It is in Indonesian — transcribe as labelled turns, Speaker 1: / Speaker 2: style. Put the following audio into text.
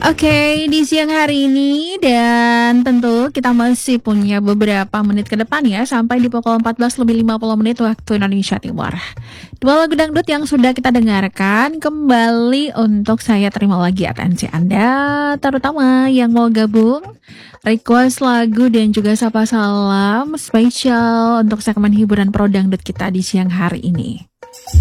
Speaker 1: Oke, di siang hari ini dan tentu kita masih punya beberapa menit ke depan ya sampai di pukul 14 lebih 50 menit waktu Indonesia Timur. Dua lagu dangdut yang sudah kita dengarkan kembali untuk saya terima lagi atensi Anda, terutama yang mau gabung, request lagu dan juga sapa salam spesial untuk segmen hiburan pro dangdut kita di siang hari ini.